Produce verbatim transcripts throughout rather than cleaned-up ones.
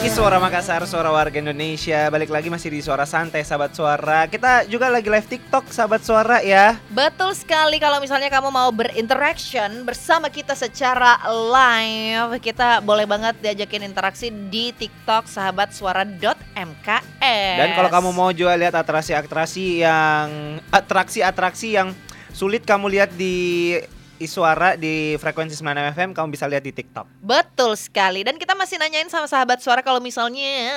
Suara Makassar, suara warga Indonesia. Balik lagi masih di Suara Santai, sahabat suara. Kita juga lagi live TikTok, sahabat suara ya. Betul sekali, kalau misalnya kamu mau berinteraction bersama kita secara live, kita boleh banget diajakin interaksi di TikTok sahabat suara dot m k s. Dan kalau kamu mau juga lihat atraksi-atraksi yang atraksi-atraksi yang sulit kamu lihat di Isuara di frekuensi sembilan enam F M, kamu bisa lihat di TikTok. Betul sekali. Dan kita masih nanyain sama sahabat suara kalau misalnya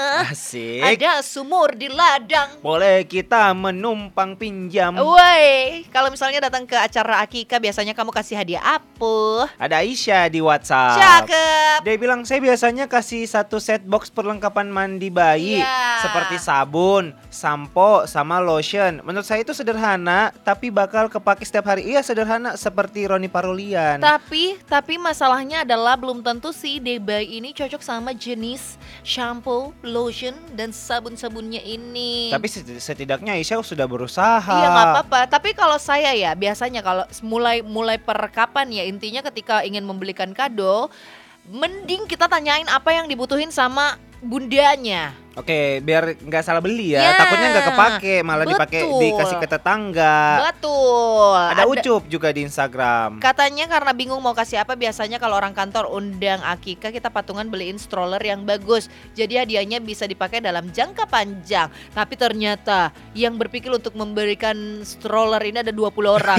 Asik. ada sumur di ladang, boleh kita menumpang pinjam. woi, kalau misalnya datang ke acara akikah, biasanya kamu kasih hadiah apa? Ada Aisyah di WhatsApp. Cakep. Dia bilang, saya biasanya kasih satu set box perlengkapan mandi bayi, Iya. seperti sabun, sampo, sama lotion. Menurut saya itu sederhana, tapi bakal kepake setiap hari. Iya, sederhana seperti Roni Parulian. Tapi, tapi masalahnya adalah belum tentu si Debay ini cocok sama jenis shampoo, lotion, dan sabun-sabunnya ini. Tapi setidaknya Aisyah sudah berusaha. Iya, nggak apa-apa. Tapi kalau saya ya biasanya kalau mulai mulai perkapan ya, intinya ketika ingin membelikan kado, mending kita tanyain apa yang dibutuhin sama bundanya. Oke, biar nggak salah beli ya. Ya, Takutnya nggak kepake, malah dipakai betul. dikasih ke tetangga. Betul. Ada Ucup juga di Instagram. Katanya karena bingung mau kasih apa, biasanya kalau orang kantor undang akikah, kita patungan beliin stroller yang bagus. Jadi hadiahnya bisa dipakai dalam jangka panjang. Tapi ternyata yang berpikir untuk memberikan stroller ini ada dua puluh orang.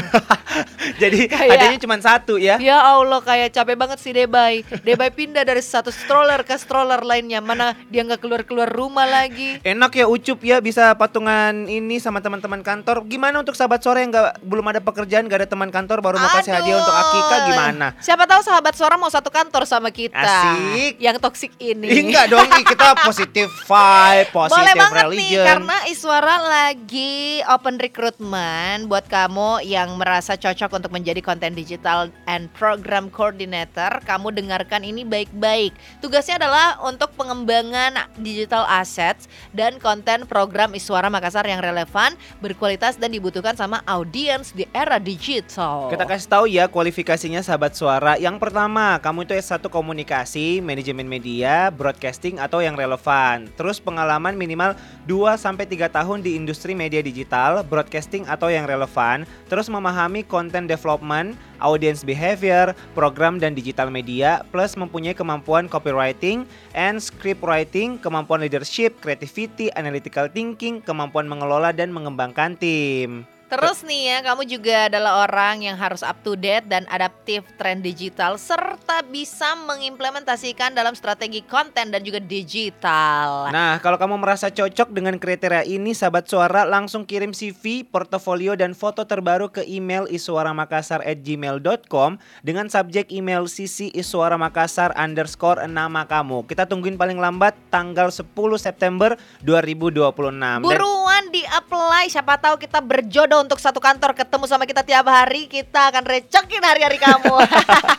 Jadi Kayak- hadiahnya cuma satu ya. Ya Allah, kayak capek banget si Debay. Debay pindah dari satu stroller ke stroller lainnya. Mana dia nggak keluar-keluar rumah lagi. Enak ya Ucup ya, bisa patungan ini sama teman-teman kantor. Gimana untuk sahabat sore yang nggak belum ada pekerjaan, nggak ada teman kantor, baru mau kasih Aduh. hadiah untuk akikah, gimana? Siapa tahu sahabat suara mau satu kantor sama kita. Asik. Yang toksik ini. Ih, enggak dong, ih, kita positive vibe, Boleh positive banget nih, religion. karena Iswara lagi open recruitment buat kamu yang merasa cocok untuk menjadi content digital and program coordinator. Kamu dengarkan ini baik-baik. Tugasnya adalah untuk pengembangan digital assets dan konten program Iswara Makassar yang relevan, berkualitas, dan dibutuhkan sama audiens di era digital. Kita kasih tahu ya kualifikasinya sahabat suara. Yang pertama, kamu itu S satu komunikasi, manajemen media, broadcasting atau yang relevan. Terus pengalaman minimal dua sampai tiga tahun di industri media digital, broadcasting atau yang relevan. Terus memahami content development, audience behavior, program dan digital media, plus mempunyai kemampuan copywriting and script writing, kemampuan leadership, creativity, analytical thinking, kemampuan mengelola dan mengembangkan tim. Terus nih ya, kamu juga adalah orang yang harus up to date dan adaptif tren digital, serta bisa mengimplementasikan dalam strategi konten dan juga digital. Nah, kalau kamu merasa cocok dengan kriteria ini, sahabat suara, langsung kirim C V, portofolio, dan foto terbaru ke email isuaramakassar at gmail dot com dengan subjek email sisi isuaramakassar underscore nama kamu. Kita tungguin paling lambat tanggal sepuluh September dua ribu dua puluh enam. Dan Buruan di-apply, siapa tahu kita berjodoh untuk satu kantor, ketemu sama kita tiap hari, kita akan recokin hari-hari kamu.